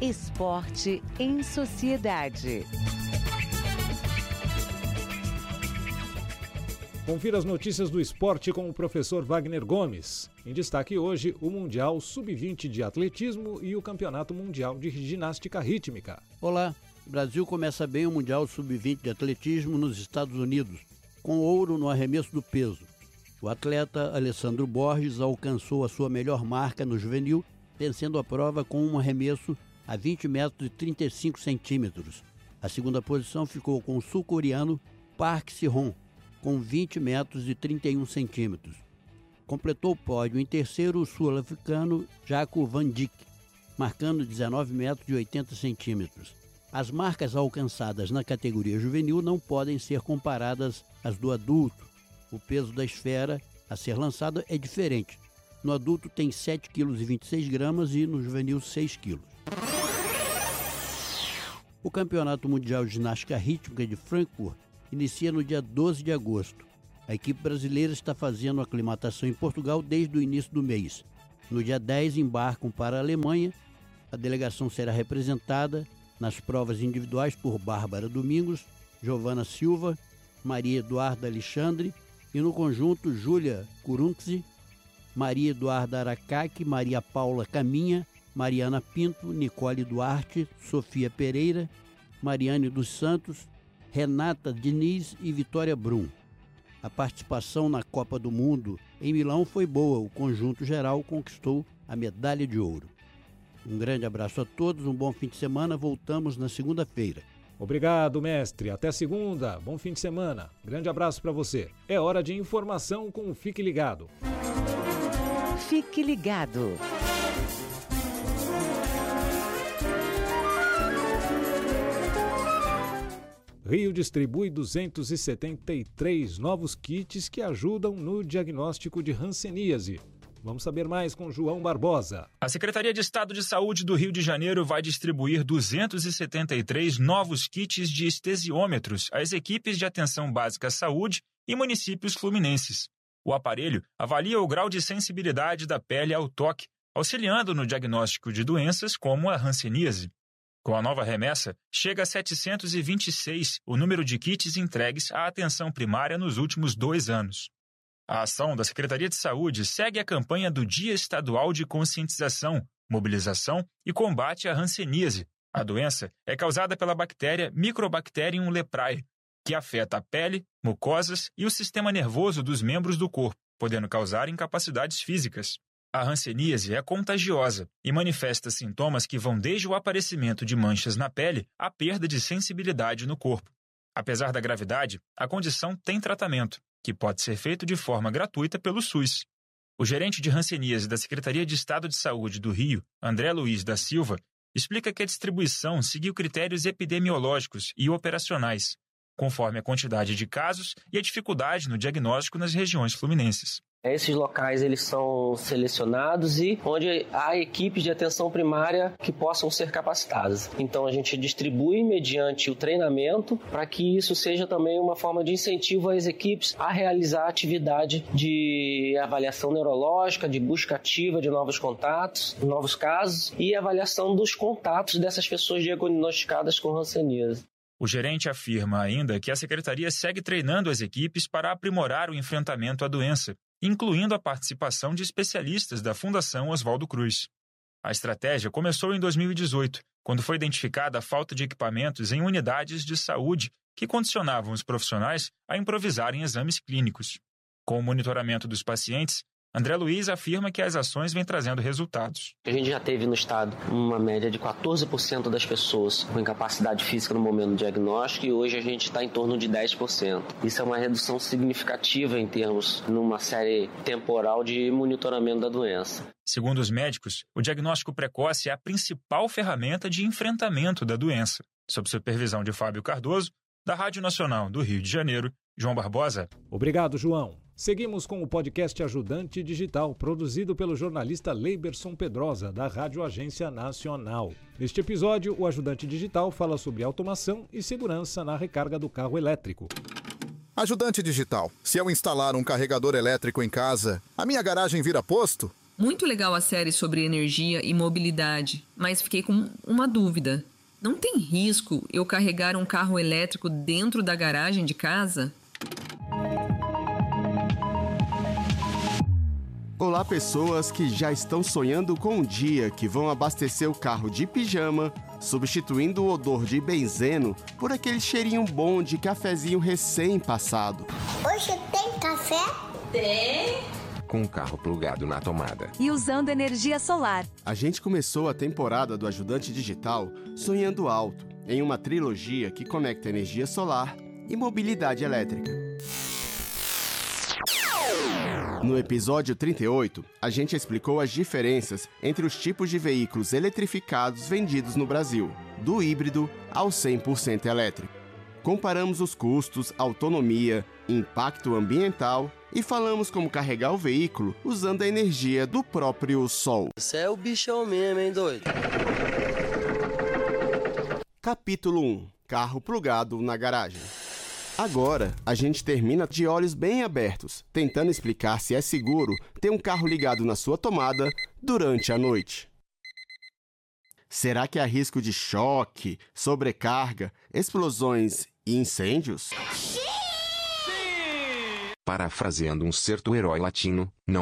Esporte em Sociedade. Confira as notícias do esporte com o professor Wagner Gomes. Em destaque hoje, o Mundial Sub-20 de Atletismo e o Campeonato Mundial de Ginástica Rítmica. Olá, o Brasil começa bem o Mundial Sub-20 de Atletismo nos Estados Unidos, com ouro no arremesso do peso. O atleta Alessandro Borges alcançou a sua melhor marca no juvenil, vencendo a prova com um arremesso a 20 metros e 35 centímetros. A segunda posição ficou com o sul-coreano Park Se-hon, com 20 metros e 31 centímetros. Completou o pódio em terceiro o sul-africano Jaco Van Dijk, marcando 19 metros e 80 centímetros. As marcas alcançadas na categoria juvenil não podem ser comparadas às do adulto. O peso da esfera a ser lançada é diferente. No adulto tem 7,26 kg e no juvenil 6 kg. O Campeonato Mundial de Ginástica Rítmica de Frankfurt inicia no dia 12 de agosto. A equipe brasileira está fazendo aclimatação em Portugal desde o início do mês. No dia 10 embarcam para a Alemanha. A delegação será representada nas provas individuais por Bárbara Domingos, Giovana Silva, Maria Eduarda Alexandre e no conjunto Júlia Kurunksi, Maria Eduarda Aracaki, Maria Paula Caminha, Mariana Pinto, Nicole Duarte, Sofia Pereira, Mariane dos Santos, Renata Diniz e Vitória Brum. A participação na Copa do Mundo em Milão foi boa. O conjunto geral conquistou a medalha de ouro. Um grande abraço a todos, um bom fim de semana. Voltamos na segunda-feira. Obrigado, mestre. Até segunda. Bom fim de semana. Grande abraço para você. É hora de informação com o Fique Ligado. Fique ligado. Rio distribui 273 novos kits que ajudam no diagnóstico de hanseníase. Vamos saber mais com João Barbosa. A Secretaria de Estado de Saúde do Rio de Janeiro vai distribuir 273 novos kits de estesiômetros às equipes de atenção básica à saúde e municípios fluminenses. O aparelho avalia o grau de sensibilidade da pele ao toque, auxiliando no diagnóstico de doenças como a hanseníase. Com a nova remessa, chega a 726 o número de kits entregues à atenção primária nos últimos 2 anos. A ação da Secretaria de Saúde segue a campanha do Dia Estadual de Conscientização, Mobilização e Combate à Hanseníase. A doença é causada pela bactéria Microbacterium leprae, que afeta a pele, mucosas e o sistema nervoso dos membros do corpo, podendo causar incapacidades físicas. A hanseníase é contagiosa e manifesta sintomas que vão desde o aparecimento de manchas na pele à perda de sensibilidade no corpo. Apesar da gravidade, a condição tem tratamento, que pode ser feito de forma gratuita pelo SUS. O gerente de hanseníase da Secretaria de Estado de Saúde do Rio, André Luiz da Silva, explica que a distribuição seguiu critérios epidemiológicos e operacionais, conforme a quantidade de casos e a dificuldade no diagnóstico nas regiões fluminenses. Esses locais eles são selecionados e onde há equipes de atenção primária que possam ser capacitadas. Então a gente distribui mediante o treinamento para que isso seja também uma forma de incentivo às equipes a realizar atividade de avaliação neurológica, de busca ativa de novos contatos, novos casos e avaliação dos contatos dessas pessoas diagnosticadas com hanseníase. O gerente afirma ainda que a secretaria segue treinando as equipes para aprimorar o enfrentamento à doença, incluindo a participação de especialistas da Fundação Oswaldo Cruz. A estratégia começou em 2018, quando foi identificada a falta de equipamentos em unidades de saúde que condicionavam os profissionais a improvisarem exames clínicos. Com o monitoramento dos pacientes, André Luiz afirma que as ações vêm trazendo resultados. A gente já teve no estado uma média de 14% das pessoas com incapacidade física no momento do diagnóstico e hoje a gente está em torno de 10%. Isso é uma redução significativa em termos numa série temporal de monitoramento da doença. Segundo os médicos, o diagnóstico precoce é a principal ferramenta de enfrentamento da doença. Sob supervisão de Fábio Cardoso, da Rádio Nacional do Rio de Janeiro, João Barbosa. Obrigado, João. Seguimos com o podcast Ajudante Digital, produzido pelo jornalista Leiberson Pedrosa, da Rádio Agência Nacional. Neste episódio, o Ajudante Digital fala sobre automação e segurança na recarga do carro elétrico. Ajudante Digital. Se eu instalar um carregador elétrico em casa, a minha garagem vira posto? Muito legal a série sobre energia e mobilidade, mas fiquei com uma dúvida. Não tem risco eu carregar um carro elétrico dentro da garagem de casa? Olá, pessoas que já estão sonhando com um dia que vão abastecer o carro de pijama, substituindo o odor de benzeno por aquele cheirinho bom de cafezinho recém-passado. Hoje tem café? Tem! Com o carro plugado na tomada. E usando energia solar. A gente começou a temporada do Ajudante Digital sonhando alto, em uma trilogia que conecta energia solar e mobilidade elétrica. No episódio 38, a gente explicou as diferenças entre os tipos de veículos eletrificados vendidos no Brasil, do híbrido ao 100% elétrico. Comparamos os custos, autonomia, impacto ambiental e falamos como carregar o veículo usando a energia do próprio sol. Você é o bichão mesmo, hein, doido? Capítulo 1. Carro plugado na garagem. Agora, a gente termina de olhos bem abertos, tentando explicar se é seguro ter um carro ligado na sua tomada durante a noite. Será que há risco de choque, sobrecarga, explosões e incêndios? Parafraseando um certo herói latino, não